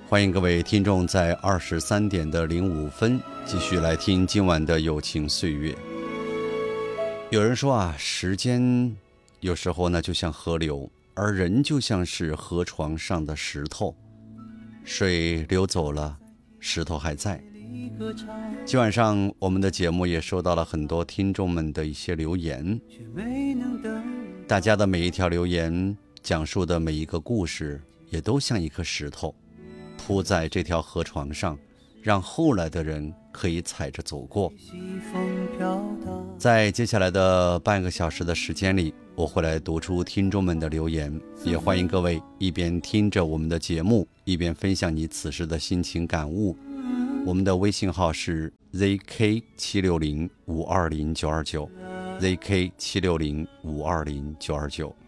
欢迎各位听众在23:05继续来听今晚的友情岁月。有人说啊，时间有时候呢就像河流，而人就像是河床上的石头，水流走了，石头还在。今晚上我们的节目也收到了很多听众们的一些留言，大家的每一条留言讲述的每一个故事也都像一颗石头铺在这条河床上，让后来的人可以踩着走过。在接下来的半个小时的时间里，我会来读出听众们的留言，也欢迎各位一边听着我们的节目，一边分享你此时的心情感悟。我们的微信号是 ZK760520929 ZK760520929。